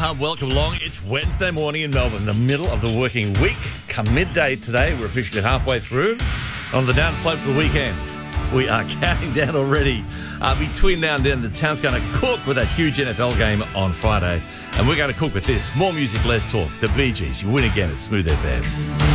Hub, welcome along. It's Wednesday morning in Melbourne, the middle of the working week. Come midday today, we're officially halfway through. On the downslope for the weekend, we are counting down already. Between now and then, the town's going to cook with that huge NFL game on Friday. And we're going to cook with this. More music, less talk. The Bee Gees. You win again at Smooth FM.